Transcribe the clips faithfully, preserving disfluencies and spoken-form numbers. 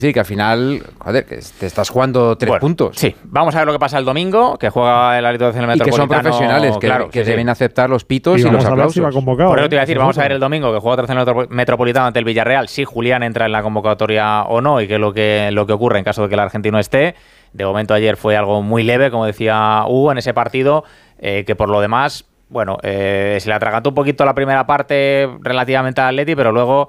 Sí, que al final, joder, que te estás jugando tres bueno, puntos. Sí, vamos a ver lo que pasa el domingo, que juega el Atlético del Metropolitano. Y que son profesionales, que, claro, que sí, deben sí. aceptar los pitos y, y los vamos a ver aplausos. si va convocado. Por eso te iba a decir, ¿eh? vamos a ver el domingo que juega otra vez el Metropolitano ante el Villarreal, si Julián entra en la convocatoria o no, y qué es lo que, lo que ocurre en caso de que el argentino esté. De momento ayer fue algo muy leve, como decía Hugo, en ese partido, eh, que por lo demás, bueno, eh, se le atragantó un poquito la primera parte relativamente al Atleti, pero luego...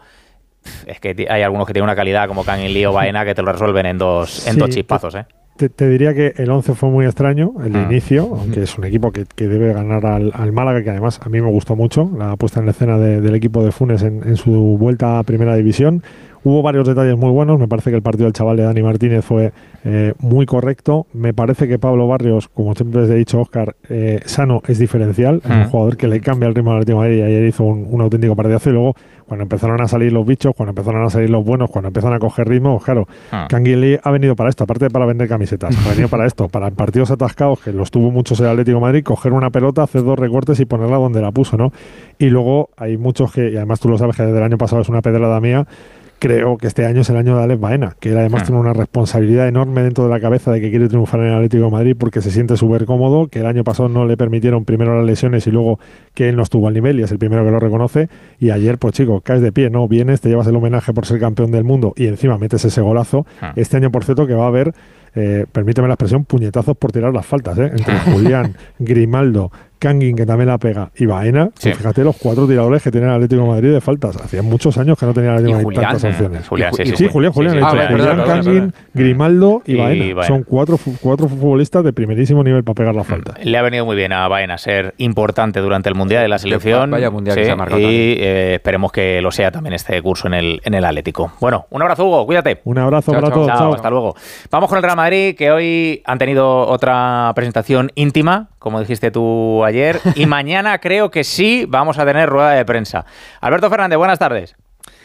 Es que hay algunos que tienen una calidad como Kangin Lee o Baena que te lo resuelven en dos, en Sí, dos chispazos, ¿eh? Te, te diría que el once fue muy extraño, el Mm. inicio, aunque es un equipo que, que debe ganar al, al Málaga, que además a mí me gustó mucho la puesta en escena de, del equipo de Funes en, en su vuelta a Primera División. Hubo varios detalles muy buenos, me parece que el partido del chaval de Dani Martínez fue eh, muy correcto, me parece que Pablo Barrios, como siempre les he dicho, Óscar, eh, sano es diferencial, es un Mm. jugador que le cambia el ritmo al Atlético de Madrid y ayer hizo un, un auténtico partidazo y luego cuando empezaron a salir los bichos, cuando empezaron a salir los buenos, cuando empezaron a coger ritmo, claro, Ah. Kangin Lee ha venido para esto, aparte de para vender camisetas, ha venido para esto, para partidos atascados, que los tuvo muchos el Atlético de Madrid, coger una pelota, hacer dos recortes y ponerla donde la puso, ¿no? Y luego hay muchos que, y además tú lo sabes que desde el año pasado es una pedrada mía, creo que este año es el año de Alex Baena, que él además Hmm. tiene una responsabilidad enorme dentro de la cabeza de que quiere triunfar en el Atlético de Madrid porque se siente súper cómodo, que el año pasado no le permitieron primero las lesiones y luego que él no estuvo al nivel y es el primero que lo reconoce, y ayer, pues chico, caes de pie, ¿no? Vienes, te llevas el homenaje por ser campeón del mundo y encima metes ese golazo. Hmm. Este año, por cierto, que va a haber, eh, permíteme la expresión, puñetazos por tirar las faltas, ¿eh? Entre Julián, Grimaldo, Kangin, que también la pega, y Baena, Sí. pues fíjate los cuatro tiradores que tiene el Atlético de Madrid de faltas. Hacía muchos años que no tenía el Atlético de Y Madrid Julián, tantas opciones. eh, Julián, Y sí, Ju- sí, sí, sí. Julián, Julián, Sí, he sí, dicho, Ah, vale, Julián, perdón, perdón, Kangin, perdón. Grimaldo y, Y Baena. Baena. Son cuatro, fu- cuatro futbolistas de primerísimo nivel para pegar la falta. Le ha venido muy bien a Baena ser importante durante el Mundial de la selección. Vaya Mundial Sí, que se ha marcado y también. eh, esperemos que lo sea también este curso en el, en el Atlético. Bueno, un abrazo, Hugo, cuídate. Un abrazo Chao, para chao. todos. Chao, Chao. hasta luego. Vamos con el Real Madrid, que hoy han tenido otra presentación íntima, como dijiste tú ayer, y mañana creo que sí vamos a tener rueda de prensa. Alberto Fernández, buenas tardes.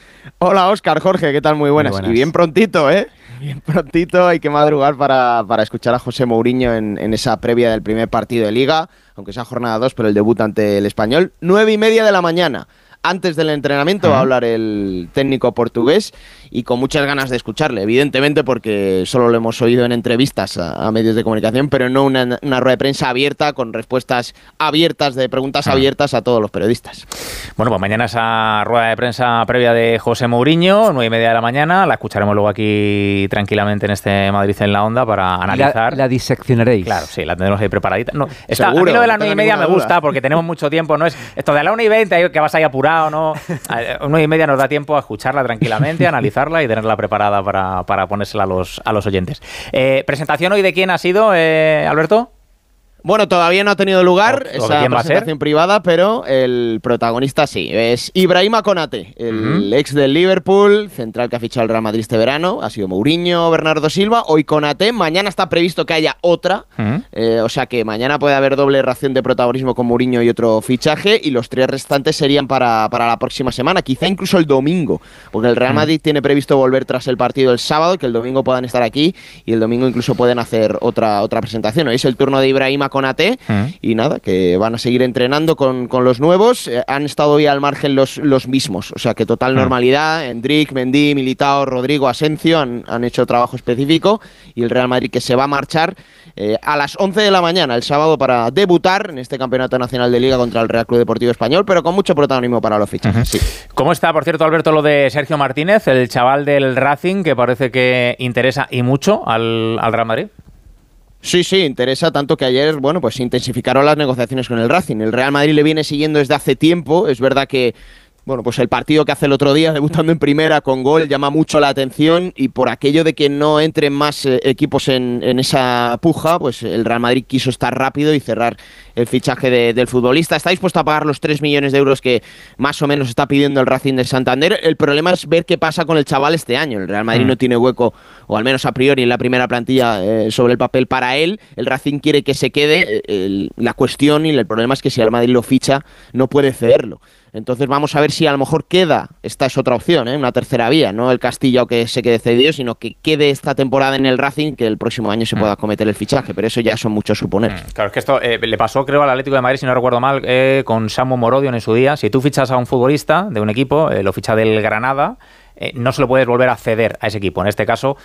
Hola Óscar, Jorge, ¿qué tal? Muy buenas. Muy buenas. Y bien prontito, ¿eh? Bien prontito, hay que madrugar para, para escuchar a José Mourinho en, en esa previa del primer partido de Liga, aunque sea jornada dos, pero el debut ante el Español. Nueve y media de la mañana. Antes del entrenamiento va a hablar el técnico portugués y con muchas ganas de escucharle, evidentemente porque solo lo hemos oído en entrevistas a, a medios de comunicación, pero no una, una rueda de prensa abierta con respuestas abiertas, de preguntas abiertas a todos los periodistas. Bueno, pues mañana esa rueda de prensa previa de José Mourinho, nueve y media de la mañana. La escucharemos luego aquí tranquilamente en este Madrid en la Onda para analizar. La, la diseccionaréis. Claro, sí, la tendremos ahí preparadita. No, está, Seguro, a mí lo de no las nueve y tengo media me ninguna gusta duda. porque tenemos mucho tiempo. No es esto de la una y veinte que vas ahí apurado, ¿no? A nueve y media nos da tiempo a escucharla tranquilamente, a analizarla y tenerla preparada para, para ponérsela a los, a los oyentes. Eh, ¿Presentación hoy de quién ha sido, eh, Alberto? Bueno, todavía no ha tenido lugar ¿O- o esa quién va a ser? presentación privada, pero el protagonista sí. Es Ibrahima Konate, el ex del Liverpool, central que ha fichado el Real Madrid este verano. Ha sido Mourinho, Bernardo Silva, hoy Konate. Mañana está previsto que haya otra, Ujú. eh, o sea que mañana puede haber doble ración de protagonismo con Mourinho y otro fichaje, y los tres restantes serían para, para la próxima semana, quizá incluso el domingo, porque el Real Madrid tiene previsto volver tras el partido el sábado, que el domingo puedan estar aquí, y el domingo incluso pueden hacer otra, otra presentación. Hoy es el turno de Ibrahima Konate, Mm. y nada, que van a seguir entrenando con, con los nuevos. Eh, han estado hoy al margen los, los mismos, o sea que total Mm. normalidad. Endrick, Mendy, Militao, Rodrigo, Asencio han, han hecho trabajo específico, y el Real Madrid que se va a marchar eh, a las once de la mañana el sábado para debutar en este Campeonato Nacional de Liga contra el Real Club Deportivo Español, pero con mucho protagonismo para los fichajes. Sí. ¿Cómo está, por cierto, Alberto, lo de Sergio Martínez, el chaval del Racing, que parece que interesa y mucho al, al Real Madrid? Sí, sí, interesa tanto que ayer, bueno, pues se intensificaron las negociaciones con el Racing. El Real Madrid le viene siguiendo desde hace tiempo. Es verdad que, bueno, pues el partido que hace el otro día, debutando en primera con gol, llama mucho la atención, y por aquello de que no entren más eh, equipos en, en esa puja, pues el Real Madrid quiso estar rápido y cerrar el fichaje de- del futbolista. Está dispuesto a pagar los tres millones de euros que más o menos está pidiendo el Racing de Santander. El problema es ver qué pasa con el chaval este año. El Real Madrid Mm. no tiene hueco, o al menos a priori en la primera plantilla, eh, sobre el papel para él. El Racing quiere que se quede. eh, el- la cuestión y el problema es que si el Madrid lo ficha, no puede cederlo. Entonces vamos a ver si a lo mejor queda, esta es otra opción, ¿eh? Una tercera vía, no el Castillo que se quede cedido, sino que quede esta temporada en el Racing, que el próximo año se pueda cometer el fichaje, pero eso ya son muchos suponer. Claro, es que esto eh, le pasó, creo, al Atlético de Madrid, si no recuerdo mal, eh, con Samu Morodion en su día. Si tú fichas a un futbolista de un equipo, eh, lo ficha del Granada, eh, no se lo puedes volver a ceder a ese equipo. En este caso,